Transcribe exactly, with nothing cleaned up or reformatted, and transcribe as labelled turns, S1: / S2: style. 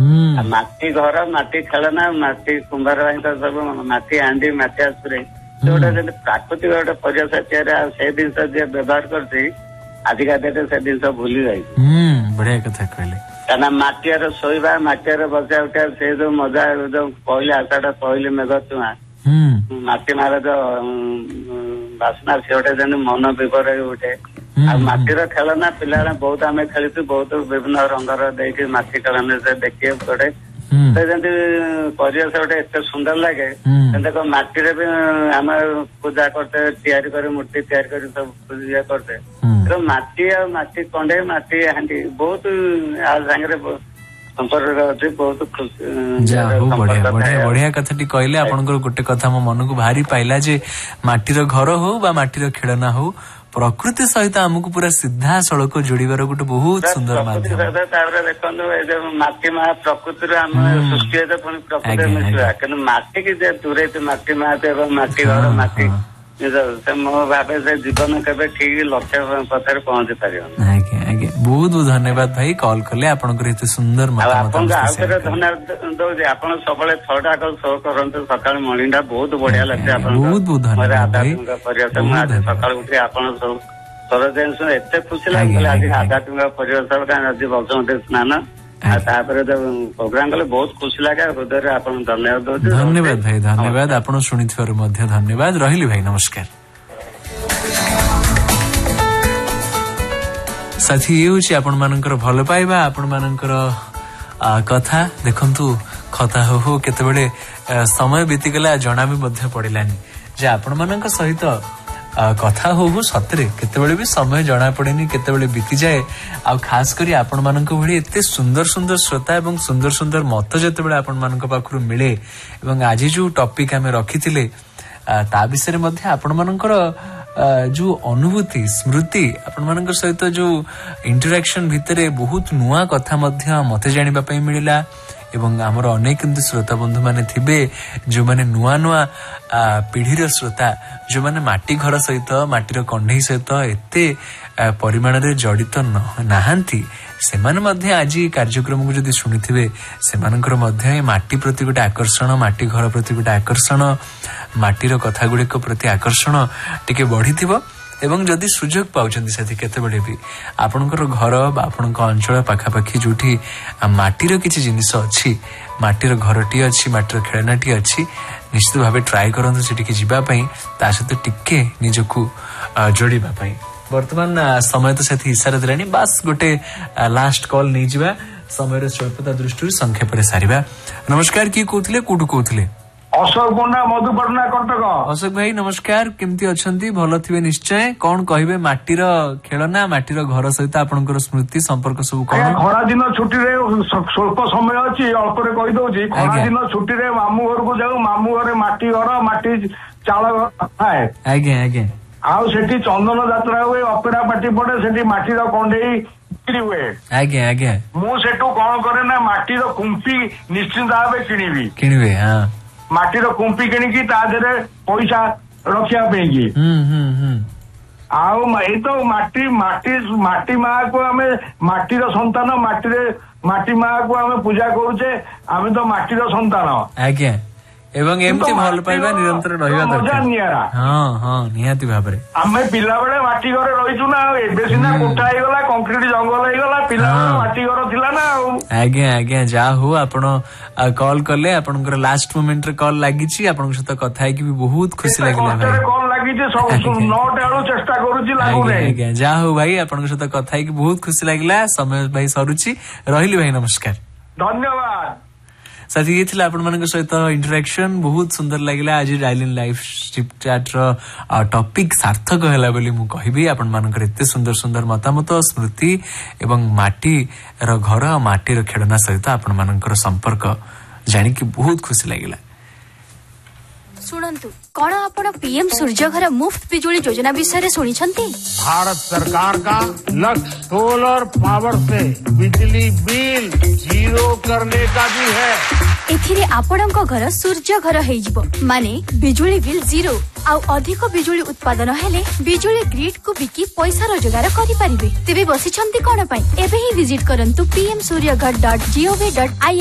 S1: ମାଟି ଘର ମାଟି ଖେଳନା ମାଟି କୁମ୍ଭାର ଭାଇ ସବୁ ମାଟି ହାଣ୍ଡି ମାଟି ଆସୁରେ ଗୋଟେ ଯେମିତି ପ୍ରାକୃତିକ ଗୋଟେ ପରିବେଶ ତିଆରି ଆଉ ସେଇ ଜିନିଷ ଯିଏ ବ୍ୟବହାର କରୁଛି ଆଜିକା ଡେଟ୍ରେ ସେ ଜିନିଷ ଭୁଲି ଯାଇଛି।
S2: ବଢିଆ କଥା କହିଲେ।
S1: କାହିଁକିନା ମାଟିଆରେ ଶୋଇବା ମାଟିଆରେ ବସିବା ଉଠିବା ସେ ଯୋଉ ମଜା ଯୋଉ ପହିଲି ଆଷାଢ ପହିଲି ମେଘ ଚୁଆ ମାଟି ମାର ଯୋଉ ବାସ୍ନା ସେ ଗୋଟେ ଯେମିତି ମନ ବିଭୋର ଉଠେ। ଆଉ ମାଟିର ଖେଳନା ପିଲାବେଳେ ବହୁତ ଆମେ ଖେଳିଛୁ ବହୁତ ବିଭିନ୍ନ ରଙ୍ଗର ଦେଇକି ମାଟି ଖେଳନା ଦେଖିବାକୁ ପଡେ ଯେମିତି ପରିବେଶ ଗୋଟେ ଏତେ ସୁନ୍ଦର ଲାଗେ। ଦେଖ ମାଟିରେ ବି ଆମେ ପୂଜା କରତେ ତିଆରି କରି ମୂର୍ତ୍ତି ତିଆରି କରି ସବୁ ଇଏ କରତେ ମାଟି ଆଉ ମାଟି କଣ୍ଡେଇ ମାଟି ହାଣ୍ଡି ବହୁତ ଆ ସାଙ୍ଗରେ ସମ୍ପର୍କ ଅଛି ବହୁତ ଖୁସି।
S2: ବଢିଆ କଥାଟି କହିଲେ। ଆପଣଙ୍କର ଗୋଟେ କଥା ମୋ ମନକୁ ଭାରି ପାଇଲା ଯେ ମାଟିର ଘର ହଉ ବା ମାଟିର ଖେଳନା ହଉ ପ୍ରକୃତି ସହିତ ଆମକୁ ପୁରା ସିଧା ସଳଖ ଯୋଡିବାର ଗୋଟେ ବହୁତ ସୁନ୍ଦର ମାଧ୍ୟମ।
S1: ତାପରେ ଦେଖନ୍ତୁ ଏ ଯୋଉ ମାଟି ମା ପ୍ରକୃତିରୁ ଆମେ ସୃଷ୍ଟି ହେଲେ ପୁଣି ପ୍ରକୃତିରେ ମିଶିବା କିନ୍ତୁ ମାଟିକି ଯେ ଦୂରେଇଛି ମାଟି ମା ଏବଂ ମାଟି ଘର ମାଟି ମୁଁ ଭାବେ ସେ ଜୀବନ କେବେ ଠିକ ଲକ୍ଷ୍ୟ ପଥରେ ପହଞ୍ଚି ପାରିବନି।
S2: ଆଜ୍ଞା ଆଜ୍ଞା ବହୁତ ବହୁତ ଧନ୍ୟବାଦ ଭାଇ କଲ୍ କଲେ ଆପଣଙ୍କର ଏତେ ସୁନ୍ଦର
S1: ଆପଣଙ୍କୁ ଆଉ ଥରେ ଧନ୍ୟବାଦ ଦଉଛି। ଆପଣ ସବୁବେଳେ ଛଅଟା ଆଗରୁ ଶୋ କରନ୍ତୁ ସକାଳୁ ମର୍ଣ୍ଣିଂ ଟା ବହୁତ ବଢିଆ ଲାଗେ।
S2: ବହୁତ ବହୁତ ଧନ୍ୟବାଦ
S1: ଆଧ୍ୟାତ୍ମିକ ପରିବେଶ ମୁଁ ଆଜି ସକାଳୁ ଉଠି ଆପଣ ସବୁ ସରୋଜ ଏତେ ଖୁସି ଲାଗିଲା ଆଜି ଆଧ୍ୟାତ୍ମିକ ପରିବେଶ ଆଜି ବସୁମତୀ ସ୍ନାନ ଆଉ ତାପରେ ଯୋଉ ପ୍ରୋଗ୍ରାମ କଲେ ବହୁତ ଖୁସି ଲାଗେ ହୃଦୟରେ ଆପଣ ଧନ୍ୟବାଦ ଦଉଛି।
S2: ଧନ୍ୟବାଦ ଭାଇ ଧନ୍ୟବାଦ ଆପଣ ଶୁଣିଥିବାରୁ ମଧ୍ୟ ଧନ୍ୟବାଦ। ରହିଲି ଭାଇ ନମସ୍କାର। ସାଥୀ ଇଏ ହଉଛି ଆପଣ ମାନଙ୍କର ଭଲ ପାଇବା ଆପଣ ମାନଙ୍କର କଥା। ଦେଖନ୍ତୁ କଥା ହଉ ହଉ କେତେବେଳେ ସମୟ ବିତିଗଲା ଜଣା ବି ମଧ୍ୟ ପଡିଲାନି ଯେ ଆପଣ ମାନଙ୍କ ସହିତ କଥା ହଉ ହଉ ସତରେ କେତେବେଳେ ବି ସମୟ ଜଣା ପଡେନି କେତେବେଳେ ବିତିଯାଏ। ଆଉ ଖାସ କରି ଆପଣ ମାନଙ୍କ ଭଳି ଏତେ ସୁନ୍ଦର ସୁନ୍ଦର ଶ୍ରୋତା ଏବଂ ସୁନ୍ଦର ସୁନ୍ଦର ମତ ଯେତେବେଳେ ଆପଣ ମାନଙ୍କ ପାଖରୁ ମିଳେ ଏବଂ ଆଜି ଯୋଉ ଟପିକ ଆମେ ରଖିଥିଲେ ତା ବିଷୟରେ ମଧ୍ୟ ଆପଣ ମାନଙ୍କର ଯୋଉ ଅନୁଭୂତି ସ୍ମୃତି ଆପଣ ମାନଙ୍କ ସହିତ ଯୋଉ ଇଣ୍ଟରାକ୍ସନ ଭିତରେ ବହୁତ ନୂଆ କଥା ମଧ୍ୟ ମତେ ଜାଣିବା ପାଇଁ ମିଳିଲା। ଏବଂ ଆମର ଅନେକ ଏମିତି ଶ୍ରୋତା ବନ୍ଧୁ ମାନେ ଥିବେ ଯୋଉମାନେ ନୂଆ ନୂଆ ପିଢିର ଶ୍ରୋତା ଯୋଉମାନେ ମାଟି ଘର ସହିତ ମାଟିର କଣ୍ଢେଇ ସହିତ ଏତେ ପରିମାଣରେ ଜଡିତ ନାହାନ୍ତି ସେମାନେ ମଧ୍ୟ ଆଜି କାର୍ଯ୍ୟକ୍ରମକୁ ଯଦି ଶୁଣିଥିବେ ସେମାନଙ୍କର ମଧ୍ୟ ଏ ମାଟି ପ୍ରତି ଗୋଟେ ଆକର୍ଷଣ ମାଟି ଘର ପ୍ରତି ଗୋଟେ ଆକର୍ଷଣ ମାଟିର କଥା ଗୁଡିକ ପ୍ରତି ଆକର୍ଷଣ ଟିକେ ବଢିଥିବ। ଏବଂ ଯଦି ସୁଯୋଗ ପାଉଛନ୍ତି ସେଠି କେତେବେଳେ ବି ଆପଣଙ୍କର ଘର ବା ଆପଣଙ୍କ ଅଞ୍ଚଳ ପାଖାପାଖି ଯୋଉଠି ମାଟିର କିଛି ଜିନିଷ ଅଛି ମାଟିର ଘରଟିଏ ଅଛି ମାଟିର ଖେଳନାଟିଏ ଅଛି ନିଶ୍ଚିତ ଭାବେ ଟ୍ରାଏ କରନ୍ତୁ ସେଠିକି ଯିବା ପାଇଁ ତା ସହିତ ଟିକେ ନିଜକୁ ଯୋଡିବା ପାଇଁ। ବର୍ତ୍ତମାନ ସମୟ ତ ସେଠି ଇସାରା ଦେଲାଣି ବାସ୍ ଗୋଟେ ଲାଷ୍ଟ କଲ୍ ନେଇଯିବା ସମୟର ସ୍ୱଳ୍ପତା ଦୃଷ୍ଟିରୁ ସଂକ୍ଷେପରେ ସାରିବା। ନମସ୍କାର କିଏ କହୁଥିଲେ କୋଉଠୁ କହୁଥିଲେ?
S3: ଅଶୋକ ପଣ୍ଡା ମଧୁପାଟଣା କଟକ।
S2: ଅଶୋକ ଭାଇ ନମସ୍କାର କେମିତି ଅଛନ୍ତି? ଭଲ ଥିବେ ନିଶ୍ଚୟ। କଣ କହିବେ ମାଟିର ଖେଳନା ମାଟିର ଘର ସହିତ ଆପଣଙ୍କର ସ୍ମୃତି ସମ୍ପର୍କ ସବୁ କଣ?
S3: ଖରା ଦିନ ଛୁଟିରେ ସ୍ୱଳ୍ପ ସମୟ ଅଛି ଅଳ୍ପରେ କହିଦଉଛି। ଖରା ଦିନ ଛୁଟିରେ ମାମୁଁ ଘରକୁ ଯାଉ ମାମୁଁ ଘରେ ମାଟି ଘର ମାଟି ଚାଳ ଥାଏ।
S2: ଆଜ୍ଞା ଆଜ୍ଞା।
S3: ଆଉ ସେଠି ଚନ୍ଦନ ଯାତ୍ରା ହୁଏ ଅପେରା ପାର୍ଟି ପଡେ ସେଠି ମାଟିର କଣ୍ଢେଇ ବିକ୍ରି ହୁଏ।
S2: ଆଜ୍ଞା ଆଜ୍ଞା।
S3: ମୁଁ ସେଠୁ କଣ କରେ ନା ମାଟିର କୁମ୍ପି ନିଶ୍ଚିନ୍ତ ଭାବେ କିଣିବି
S2: କିଣିବେ ହଁ
S3: ମାଟିର କୁମ୍ପି କିଣିକି ତା ଦେହରେ ପଇସା ରଖିବା ପାଇଁକି ଆଉ ଏଇ ତ ମାଟି ମାଟି ମାଟି ମାକୁ ଆମେ ମାଟିର ସନ୍ତାନ ମାଟିରେ ମାଟି ମାକୁ ଆମେ ପୂଜା କରୁଛେ ଆମେ ତ ମାଟିର ସନ୍ତାନ।
S2: ଆଜ୍ଞା ଏବଂ ଏମିତି ଭଲ ପାଇବା ନିରନ୍ତର ରହିବା ଦରକାର।
S3: ନିଆରା
S2: ହଁ ହଁ ନିହାତି ଭାବରେ
S3: ଆମେ ପିଲାବେଳେ ମାଟି ଘରେ ରହିଛୁ ନା ଆଉ ଏବେ ସିନା କୋଠା ହେଇଗଲା କଂକ୍ରିଟ ଜଙ୍ଗଲ ହେଇଗଲା ପିଲାବେଳେ ମାଟି ଘର ଥିଲା ନା ଆଉ।
S2: ଆଜ୍ଞା ଆଜ୍ଞା ଯାହା ହଉ ଆପଣ କଲ୍ କଲେ ଆପଣଙ୍କର ଲାଷ୍ଟ ମୋମେଣ୍ଟରେ କଲ୍ ଲାଗିଛି ଆପଣଙ୍କ ସହିତ କଥା ହେଇକି ବି ବହୁତ ଖୁସି ଲାଗିଲା ଭାଇ।
S3: କଲ୍ ଲାଗିଛି ନଅଟା ବେଳୁ ଚେଷ୍ଟା କରୁଛି ଲାଗୁନି।
S2: ଆଜ୍ଞା ଯାହା ହଉ ଭାଇ ଆପଣଙ୍କ ସହିତ କଥା ହେଇକି ବହୁତ ଖୁସି ଲାଗିଲା। ସମୟ ଭାଇ ସରୁଛି ରହିଲି ଭାଇ ନମସ୍କାର
S3: ଧନ୍ୟବାଦ।
S2: ସାଥୀ ଇଏ ଥିଲା ଆପଣମାନଙ୍କ ସହିତ ଇଣ୍ଟରାକ୍ସନ ବହୁତ ସୁନ୍ଦର ଲାଗିଲା। ଆଜି ଡାଇଲିନ ଲାଇଫ ଚାଟ୍ ର ଟପିକ ସାର୍ଥକ ହେଲା ବୋଲି ମୁଁ କହିବି। ଆପଣମାନଙ୍କର ଏତେ ସୁନ୍ଦର ସୁନ୍ଦର ମତାମତ ସ୍ମୃତି ଏବଂ ମାଟିର ଘର ମାଟିର ଖେଳନା ସହିତ ଆପଣମାନଙ୍କର ସମ୍ପର୍କ ଜାଣିକି ବହୁତ ଖୁସି ଲାଗିଲା।
S4: ଶୁଣନ୍ତୁ କଣ ଆପଣ ପିଏମ ସୂର୍ଯ୍ୟଘର ମୁଫ୍ତ ବିଜୁଳି ଯୋଜନା ବିଷୟରେ ଶୁଣିଛନ୍ତି?
S5: भारत सरकार का लक्ष्य सोलर पावर से बिजली बिल जीरो करने का भी है।
S4: एथिरे आपणक घर सूर्य घर हेइजिबो माने बिजुली बिल जीरो आउ अधिक बिजुली उत्पादन हेले बिजुली ग्रिड को बिकी पैसा रोजगार करि परिबे। तेबे बसिछंती कोन पई एबे ही विजिट करंतु PM Surya Ghar dot gov dot I